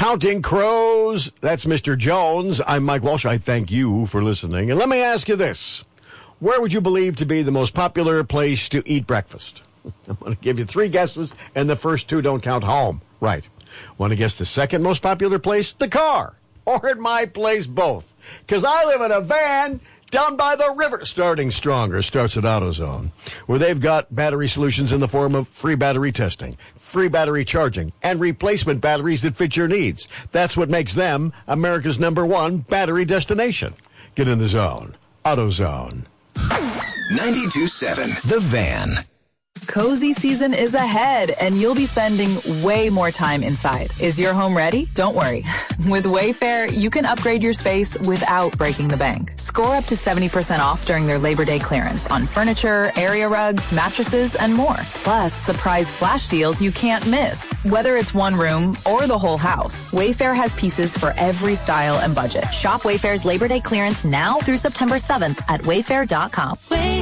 Counting Crows. That's Mr. Jones. I'm Mike Walsh. I thank you for listening. And let me ask you this. Where would you believe to be the most popular place to eat breakfast? I'm going to give you 3 guesses, and the first 2 don't count home. Right. Want to guess the second most popular place? The car. Or at my place, both. Because I live in a van down by the river. Starting Stronger starts at AutoZone, where they've got battery solutions in the form of free battery testing, free battery charging, and replacement batteries that fit your needs. That's what makes them America's #1 battery destination. Get in the zone. AutoZone. 92.7 The Van. Cozy season is ahead, and you'll be spending way more time inside. Is your home ready? Don't worry. With Wayfair, you can upgrade your space without breaking the bank. Score up to 70% off during their Labor Day clearance on furniture, area rugs, mattresses, and more. Plus, surprise flash deals you can't miss. Whether it's one room or the whole house, Wayfair has pieces for every style and budget. Shop Wayfair's Labor Day clearance now through September 7th at wayfair.com.